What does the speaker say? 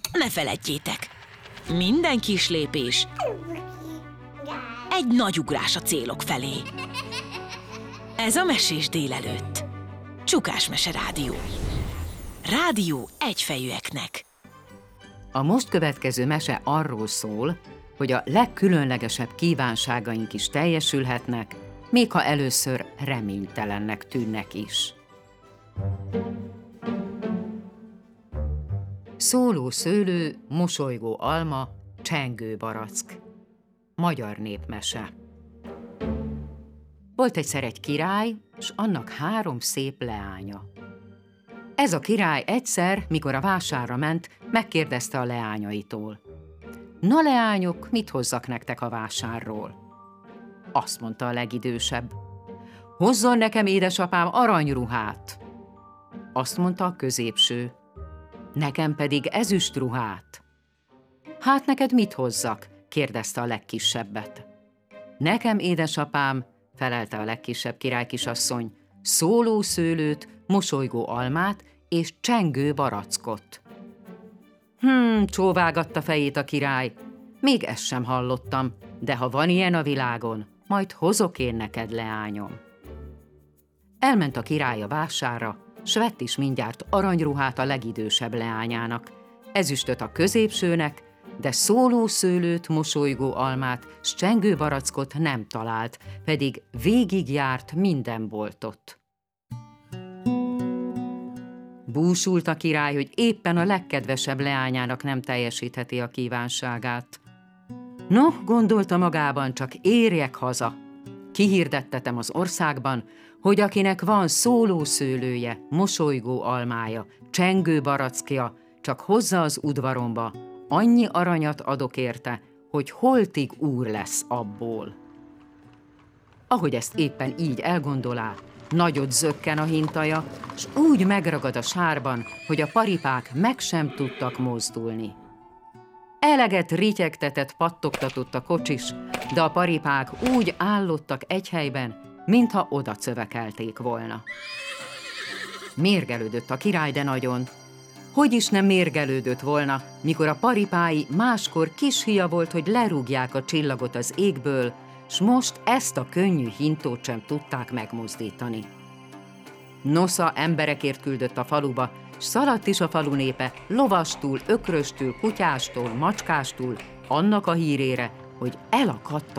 Ne feledjétek, minden kis lépés egy nagy ugrás a célok felé. Ez a Mesés délelőtt. Csukás Mese Rádió. Rádió egyfejűeknek. A most következő mese arról szól, hogy a legkülönlegesebb kívánságaink is teljesülhetnek, még ha először reménytelennek tűnnek is. Szóló szőlő, mosolygó alma, csengő barack. Magyar népmese. Volt egyszer egy király, s annak 3 szép leánya. Ez a király egyszer, mikor a vásárra ment, megkérdezte a leányaitól: Na leányok, mit hozzak nektek a vásárról? Azt mondta a legidősebb: Hozzon nekem édesapám aranyruhát. Azt mondta a középső: Nekem pedig ezüstruhát. Hát neked mit hozzak? Kérdezte a legkisebbet. Nekem, édesapám, felelte a legkisebb királykisasszony, szóló szőlőt, mosolygó almát és csengő barackot. Csóvágatta fejét a király. Még ezt sem hallottam, de ha van ilyen a világon, majd hozok én neked, leányom. Elment a király a vásárra, s vett is mindjárt aranyruhát a legidősebb leányának, ezüstöt a középsőnek, de szóló szőlőt, mosolygó almát s csengő barackot nem talált, pedig végigjárt minden boltot. Búsult a király, hogy éppen a legkedvesebb leányának nem teljesítheti a kívánságát. No, gondolta magában, csak érjek haza. Kihirdettetem az országban, hogy akinek van szóló szőlője, mosolygó almája, csengő barackja, csak hozza az udvaromba, annyi aranyat adok érte, hogy holtig úr lesz abból. Ahogy ezt éppen így elgondolá, nagyot zökken a hintaja, s úgy megragad a sárban, hogy a paripák meg sem tudtak mozdulni. Eleget rityegtetett, pattogtatott a kocsis, de a paripák úgy állottak egy helyben, mintha oda cövekelték volna. Mérgelődött a király, de nagyon. Hogy is nem mérgelődött volna, mikor a paripái máskor kis hülye volt, hogy lerúgják a csillagot az égből, s most ezt a könnyű hintót sem tudták megmozdítani. Nosza emberekért küldött a faluba, s szaladt is a falu népe, lovastól, ökröstől, kutyástól, macskástól, annak a hírére, hogy elakadt